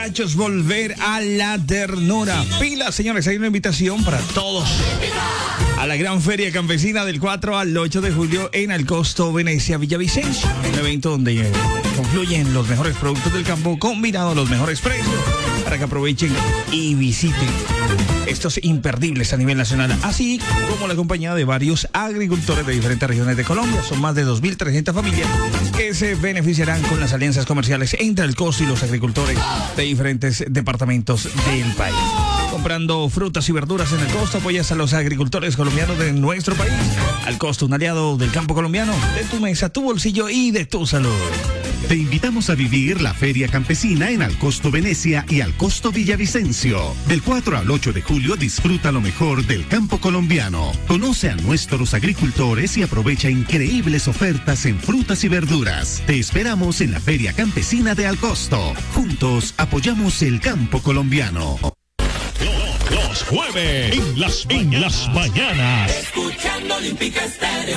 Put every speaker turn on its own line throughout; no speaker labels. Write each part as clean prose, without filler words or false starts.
Muchachos, volver a la ternura. Pilas, señores, hay una invitación para todos a la gran feria campesina del 4 al 8 de julio en Alcosto, Venecia, Villavicencio. Un evento donde confluyen los mejores productos del campo combinados a los mejores precios para que aprovechen y visiten estos imperdibles a nivel nacional, así como la compañía de varios agricultores de diferentes regiones de Colombia. Son más de 2.300 familias que se beneficiarán con las alianzas comerciales entre Alcosto y los agricultores de diferentes departamentos del país. Comprando frutas y verduras en Alcosto, apoyas a los agricultores colombianos de nuestro país. Alcosto, un aliado del campo colombiano, de tu mesa, tu bolsillo y de tu salud.
Te invitamos a vivir la Feria Campesina en Alcosto, Venecia y Alcosto, Villavicencio. Del 4 al 8 de julio disfruta lo mejor del campo colombiano. Conoce a nuestros agricultores y aprovecha increíbles ofertas en frutas y verduras. Te esperamos en la Feria Campesina de Alcosto. Juntos apoyamos el campo colombiano.
Los jueves en las mañanas.
Escuchando Olímpica Estéreo.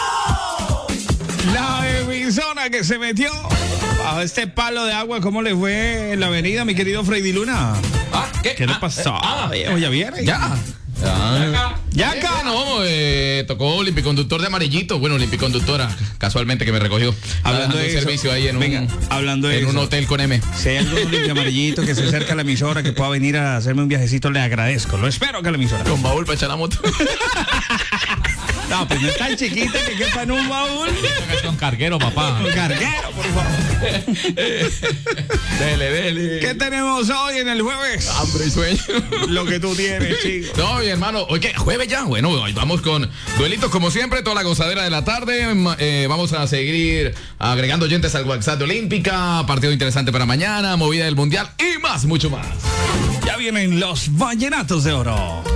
La emisora que se metió bajo este palo de agua, ¿cómo le fue en la avenida, mi querido Freddy Luna? ¿Qué le pasó? ¿Ya viene?
Ya acá no, tocó Olimpiconductor de amarillito. Bueno, Olimpiconductora, casualmente, que me recogió.
Hablando de
un
eso,
servicio ahí
hablando de
en un
eso,
hotel con M.
Si hay algún limpio amarillito que se acerca a la emisora, que pueda venir a hacerme un viajecito, le agradezco. Lo espero que a la emisora.
Con baúl para echar la moto.
No, pues no es tan chiquita que quepa en un baúl.
Con carguero, papá.
Con carguero, por favor.
Dele.
¿Qué tenemos hoy en el jueves?
Hambre y sueño.
Lo que tú tienes, chico.
No, mi hermano, ¿hoy qué? ¿Jueves ya? Bueno, hoy vamos con duelitos como siempre, toda la gozadera de la tarde. Vamos a seguir agregando oyentes al WhatsApp de Olímpica, partido interesante para mañana, movida del Mundial y más, mucho más.
Ya vienen los vallenatos de oro.